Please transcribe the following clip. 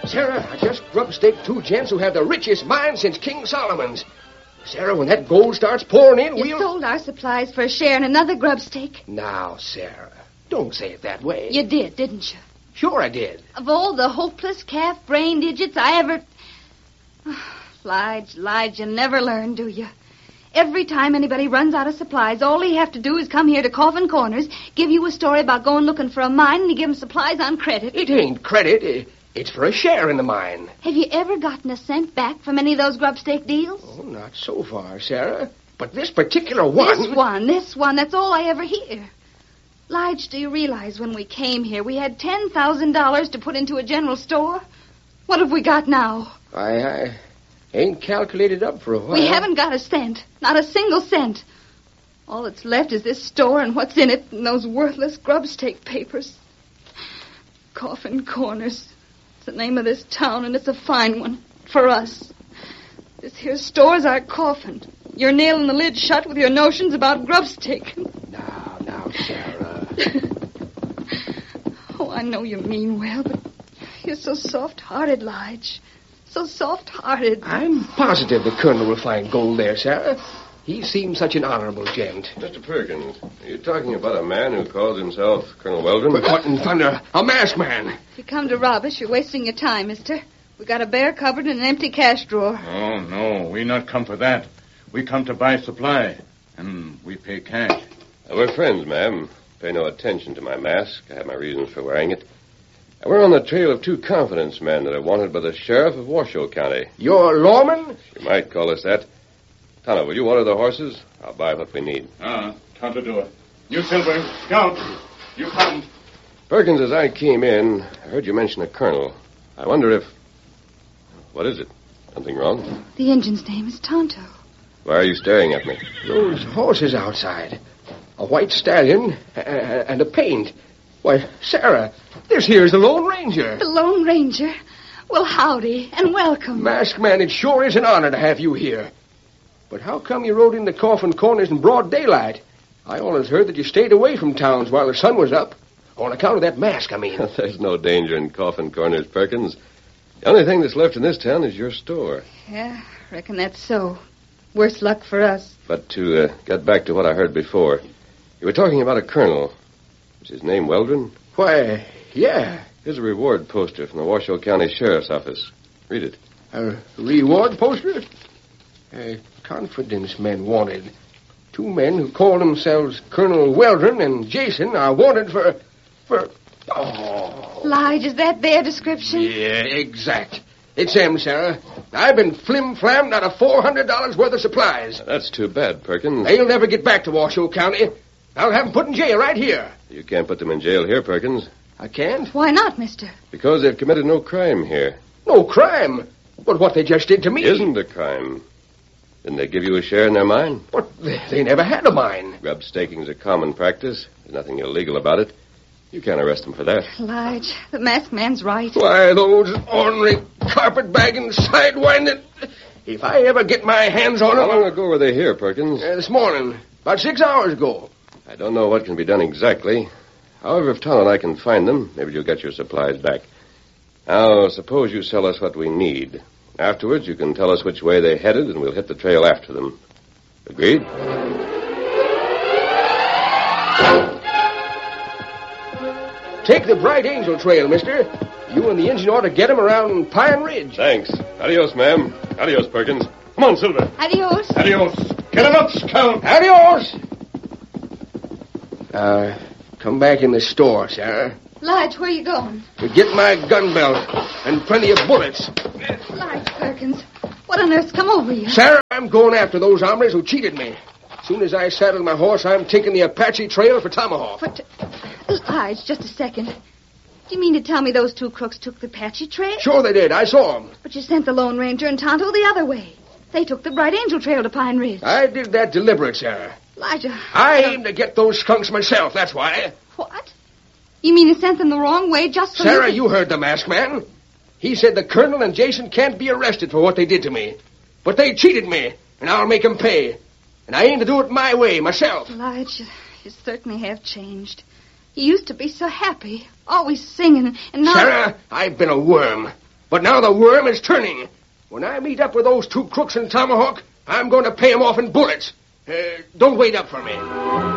Sarah, I just grub-staked two gents who have the richest mine since King Solomon's. Sarah, when that gold starts pouring in, You sold our supplies for a share in another grub stake. Now, Sarah, don't say it that way. You did, didn't you? Sure I did. Of all the hopeless, calf-brained idiots I ever... Lige, you never learn, do you? Every time anybody runs out of supplies, all he have to do is come here to Coffin Corners, give you a story about going looking for a mine, and you give him supplies on credit. It ain't credit. It's for a share in the mine. Have you ever gotten a cent back from any of those grub stake deals? Oh, not so far, Sarah. But this particular one... This one, that's all I ever hear. Lige, do you realize when we came here, we had $10,000 to put into a general store? What have we got now? I ain't calculated up for a while. We haven't got a cent. Not a single cent. All that's left is this store and what's in it and those worthless grub stake papers. Coffin Corners. It's the name of this town, and it's a fine one. For us. This here store's our coffin. You're nailing the lid shut with your notions about grub stake. Now, Sarah. Oh, I know you mean well, but you're so soft-hearted, Lige. So soft-hearted. I'm positive the Colonel will find gold there, Sarah. He seems such an honorable gent. Mr. Perkins, are you talking about a man who calls himself Colonel Weldon? But what in thunder? A masked man. If you come to rob us, you're wasting your time, mister. We got a bare cupboard and an empty cash drawer. Oh, no, we not come for that. We come to buy supply, and we pay cash. We're friends, ma'am. Pay no attention to my mask. I have my reasons for wearing it. We're on the trail of two confidence men that are wanted by the sheriff of Washoe County. You're lawman? You might call us that. Tonto, will you water the horses? I'll buy what we need. Tonto do it. You, Silver, Scout, you come. Perkins, as I came in, I heard you mention a colonel. I wonder if... What is it? Something wrong? The engine's name is Tonto. Why are you staring at me? Those horses outside. A white stallion and a paint. Why, Sarah, this here's the Lone Ranger. The Lone Ranger? Well, howdy, and welcome. Masked man, it sure is an honor to have you here. But how come you rode into Coffin Corners in broad daylight? I always heard that you stayed away from towns while the sun was up. On account of that mask, I mean. There's no danger in Coffin Corners, Perkins. The only thing that's left in this town is your store. Yeah, reckon that's so. Worse luck for us. But to get back to what I heard before, you were talking about a colonel. Is his name Weldon? Why, yeah. Here's a reward poster from the Washoe County Sheriff's Office. Read it. A reward poster? Confidence men wanted. Two men who call themselves Colonel Weldon and Jason are wanted for... Oh. Lige, is that their description? Yeah, exact. It's them, Sarah. I've been flim-flammed out of $400 worth of supplies. That's too bad, Perkins. They'll never get back to Washoe County. I'll have them put in jail right here. You can't put them in jail here, Perkins. I can't? Why not, mister? Because they've committed no crime here. No crime? But what they just did to me... Isn't a crime. Didn't they give you a share in their mine? But they never had a mine. Grub staking's a common practice. There's nothing illegal about it. You can't arrest them for that. Lige, the masked man's right. Why, those ornery carpet-bagging, sidewinding... If I ever get my hands on them... How long ago were they here, Perkins? This morning. About 6 hours ago. I don't know what can be done exactly. However, if Tom and I can find them, maybe you'll get your supplies back. Now, suppose you sell us what we need. Afterwards, you can tell us which way they headed, and we'll hit the trail after them. Agreed? Take the Bright Angel Trail, mister. You and the engine ought to get him around Pine Ridge. Thanks. Adios, ma'am. Adios, Perkins. Come on, Silver. Adios. Adios. Get him up, Scout. Adios. Come back in the store, Sarah. Lige, where you going? To get my gun belt and plenty of bullets. Lige Perkins, what on earth's come over you? Sarah, I'm going after those hombres who cheated me. As soon as I saddle my horse, I'm taking the Apache Trail for Tomahawk. But, Lige, just a second. Do you mean to tell me those two crooks took the Apache Trail? Sure they did. I saw them. But you sent the Lone Ranger and Tonto the other way. They took the Bright Angel Trail to Pine Ridge. I did that deliberate, Sarah. Elijah. I aim to get those skunks myself, that's why. What? You mean you sent them the wrong way just so... Sarah, you heard the masked man. He said the Colonel and Jason can't be arrested for what they did to me. But they cheated me, and I'll make them pay. And I aim to do it my way, myself. Elijah, you certainly have changed. You used to be so happy, always singing, and now... Sarah, I've been a worm. But now the worm is turning. When I meet up with those two crooks in Tomahawk, I'm going to pay 'em off in bullets. Don't wait up for me.